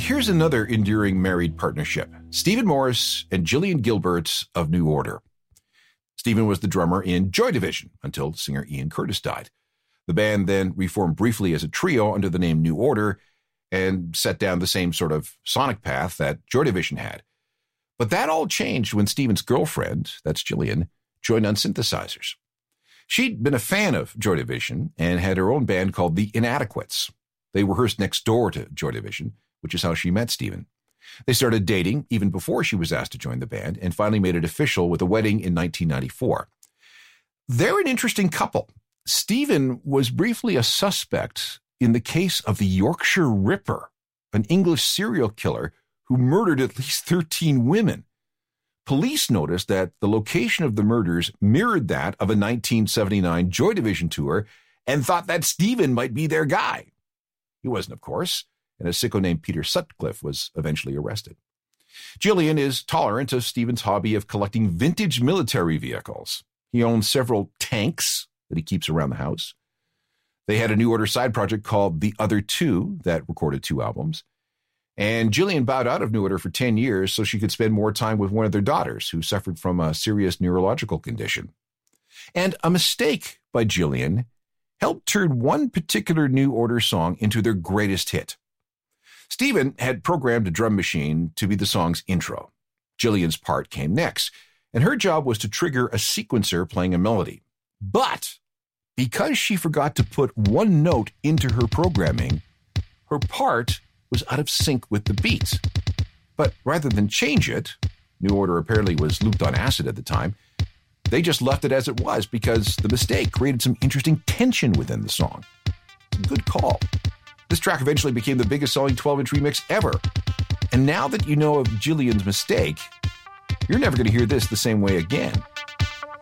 here's another enduring married partnership. Stephen Morris and Gillian Gilbert of New Order. Stephen was the drummer in Joy Division until singer Ian Curtis died. The band then reformed briefly as a trio under the name New Order and set down the same sort of sonic path that Joy Division had. But that all changed when Stephen's girlfriend, that's Gillian, joined on synthesizers. She'd been a fan of Joy Division and had her own band called The Inadequates. They rehearsed next door to Joy Division, which is how she met Stephen. They started dating even before she was asked to join the band and finally made it official with a wedding in 1994. They're an interesting couple. Stephen was briefly a suspect in the case of the Yorkshire Ripper, an English serial killer who murdered at least 13 women. Police noticed that the location of the murders mirrored that of a 1979 Joy Division tour and thought that Stephen might be their guy. He wasn't, of course, and a sicko named Peter Sutcliffe was eventually arrested. Gillian is tolerant of Stephen's hobby of collecting vintage military vehicles. He owns several tanks that he keeps around the house. They had a New Order side project called The Other Two that recorded 2 albums. And Gillian bowed out of New Order for 10 years so she could spend more time with one of their daughters who suffered from a serious neurological condition. And a mistake by Gillian helped turn one particular New Order song into their greatest hit. Stephen had programmed a drum machine to be the song's intro. Gillian's part came next, and her job was to trigger a sequencer playing a melody. But because she forgot to put one note into her programming, her part was out of sync with the beat. But rather than change it, New Order apparently was looped on acid at the time, they just left it as it was because the mistake created some interesting tension within the song. Good call. This track eventually became the biggest selling 12-inch remix ever. And now that you know of Gillian's mistake, you're never going to hear this the same way again.